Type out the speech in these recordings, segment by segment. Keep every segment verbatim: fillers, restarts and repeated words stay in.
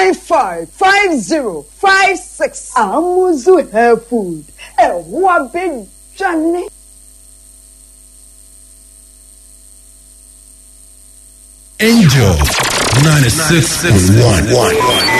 five five five zero five six. Amuzu hair food. E wa be jane. Angel ninety-six point one.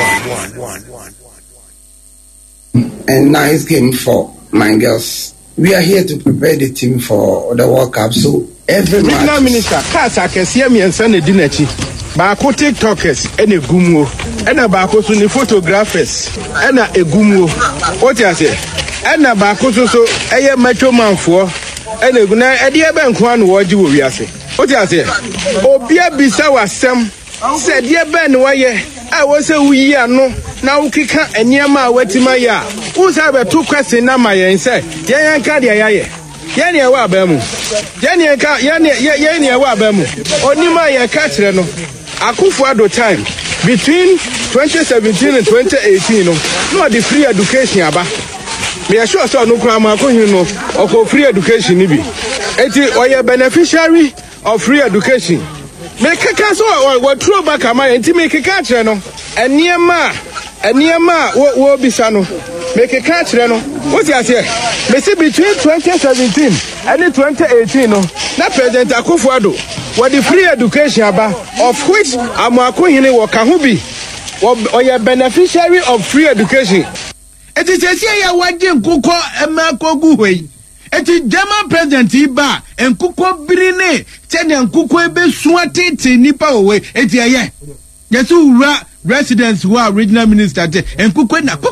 And nice game for my girls. We are here to prepare the team for the World Cup. So every match. Prime Minister, Kasa Kesia mi ensane dinechi. Baako TikTokers ene gumo. Ena baako so ni photographers. Ena egumo. What you say? Ena baako so so eye metro manfo. Ena eguna ede ebe nko anu woji wo wiase. What you say? Obia bisa wasem. Said ye ben waye. I was a we ano. Now kika eniema wetima ya. Who say two question na my and say, Yan Kadia Yaye. Yanni wa bemu. Yanni ka yanni yanni wa bemu. Onima ya catch no. Akufo-Addo time between twenty seventeen and twenty eighteen no. No the free education aba. Me assure so no kwa ma ko hin no. Oko free education ni bi. Eti oye beneficiary of free education. Me kaka so we throw back am enti me kaka kire no. Eniema eniema wo wo bisa no. Make a catch, no. What you say? Me see between twenty seventeen and twenty eighteen, no. That President Akufo-Addo, what the free education about, of which Amwako Hine Wakahubi, or your beneficiary of free education. It is a say ya wajem kuko emako guwe. It is German President Iba and kuko brine, ten and kuko ebe swati ti nipa away. It is a ye. Yes, ra residents who are regional minister and kuko na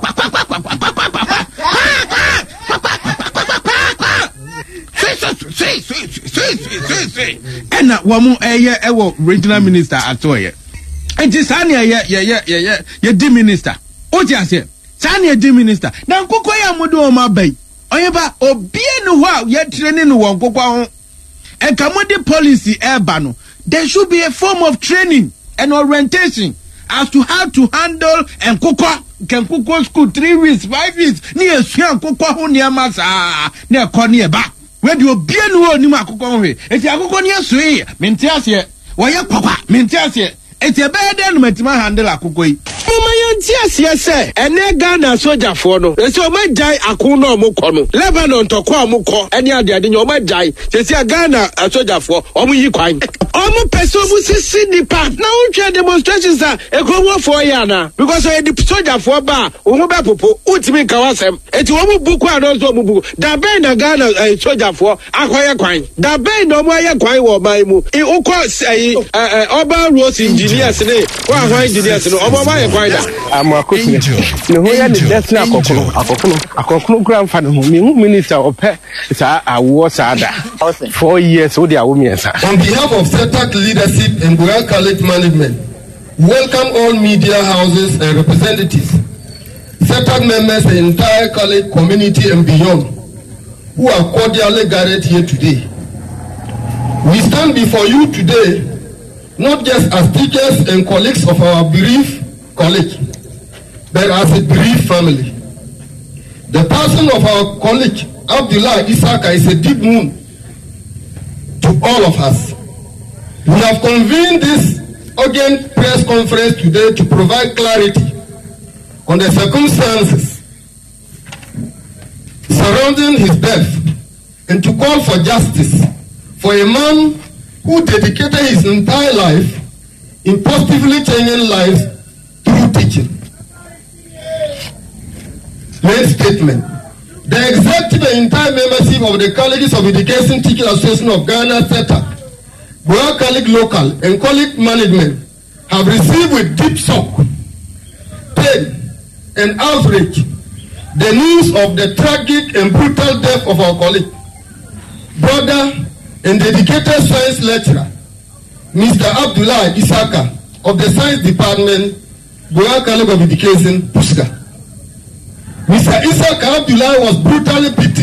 and na wamu eye ewo regional minister atoye. And this Sanya ye ye ye ye ye di minister. O ti ase. Sanya di minister. Na kuko ya mudu o ma bai. Oyeba obie no ho a ye training no won kuko ho. And kamodi policy eba no. There should be a form of training and orientation as to how to handle and kuko can kuko school three weeks, five weeks. Ni esuan kuko ho ni amasa na ko ni eba. Where do you be no ni ma kuko ho? Eti akuko ni esu menti ase. Wo ye kwakwa menti ase. Eti ebe den metima handle akuko yi. Mama yanti ase se ene Ghana soldier for no. Ese o ma jai akun no mo ko no. Lebanon to ko mo ko ene ade ade nyo o ma jai. Sesi Ghana soldier for o mo yi kwan. O mo person mo sisi nipa. Na o twa demonstrations a ekowo for ya na. Because o the soldier for ba o mo ba popo utimi ka wasem. Eti o mo buku ano so mo buku. Da be na Ghana soldier for akoye kwan. Da be no mo aye kwan wo mai mu. E o ko eh oba road engineers ne. Wa hwan engineers no o mo ba ye I'm a cook. No, who are the death now? Akokunu grandfather, who minister of pet, I was ada four years old. On behalf of C E T A C leadership and Buea College management, welcome all media houses and representatives, C E T A C members, the entire college community and beyond, who are cordially gathered here today. We stand before you today, not just as teachers and colleagues of our bereaved college, but as a bereaved family. The person of our colleague, Abdullah Isaka, is a deep wound to all of us. We have convened this urgent press conference today to provide clarity on the circumstances surrounding his death and to call for justice for a man who dedicated his entire life in positively changing lives through teaching. Main statement. The executive and entire membership of the Colleges of Education Teaching Association of Ghana, C E T A C, Buea College Local, and College Management have received with deep shock, pain, and outrage the news of the tragic and brutal death of our colleague, brother, and dedicated science lecturer, Mister Abdullah Isaka of the Science Department, Buea College of Education, Pusga. Mister Isaka Abdullah was brutally beaten